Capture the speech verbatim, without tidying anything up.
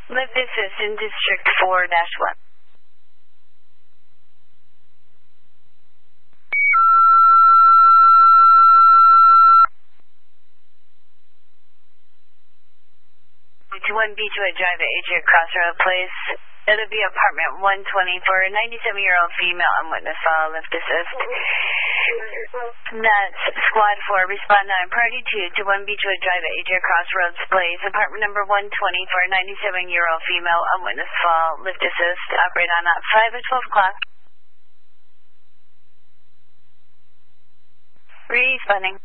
Lift assist in District four dash one. To one Beechwood Drive at Adria Crossroad Place. It'll be apartment one twenty for a ninety-seven-year-old female on witness file, lift assist. That's Squad four, respond nine, Party two to one Beechwood Drive at Adria Crossroads Place. Apartment number one twenty for a ninety-seven-year-old female on witness file, lift assist. Operate on at five at twelve o'clock. Responding.